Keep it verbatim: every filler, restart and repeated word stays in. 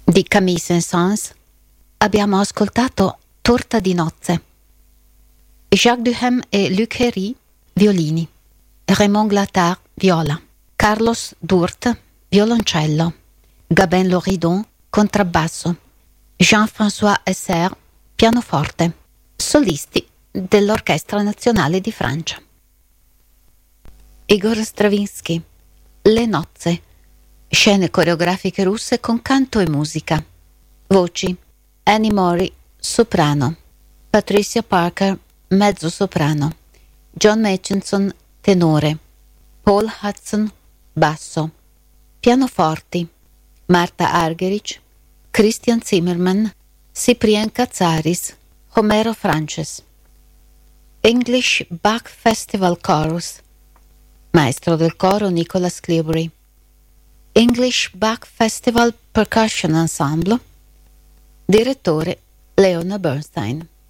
di Camille Saint-Saëns abbiamo ascoltato Torta di nozze. Jacques Duhem e Luc Héry, violini. Raymond Glattard, viola. Carlos Dourte, violoncello. Gabin Loridon, contrabbasso. Jean-François Esser, pianoforte. Solisti dell'Orchestra Nazionale di Francia. Igor Stravinsky, Le nozze. Scene coreografiche russe con canto e musica. Voci: Annie Mori, soprano. Patricia Parker, mezzo soprano. John Matchinson, tenore. Paul Hudson, basso. Pianoforti: Marta Argerich, Christian Zimmermann, Cyprien Katsaris, Homero Frances. English Bach Festival Chorus. Maestro del coro Nicholas Cleobury. English Bach Festival Percussion Ensemble. Direttore Leona Bernstein.